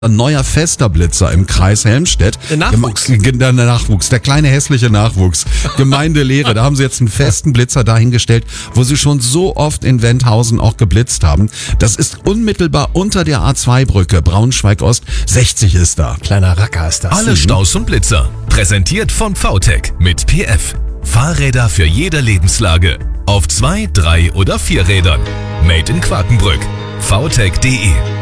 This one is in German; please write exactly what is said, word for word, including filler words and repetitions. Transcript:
Ein neuer fester Blitzer im Kreis Helmstedt. Der Nachwuchs. Geme- Der Nachwuchs, der kleine hässliche Nachwuchs. Gemeindelehre, da haben sie jetzt einen festen Blitzer dahingestellt, wo sie schon so oft in Wendhausen auch geblitzt haben. Das ist unmittelbar unter der A zwei Brücke, Braunschweig-Ost, sechzig ist da. Kleiner Racker ist das. Alle Staus und Blitzer. Präsentiert von V TEC mit P F. Fahrräder für jede Lebenslage. Auf zwei, drei oder vier Rädern. Made in Quakenbrück. v tec punkt de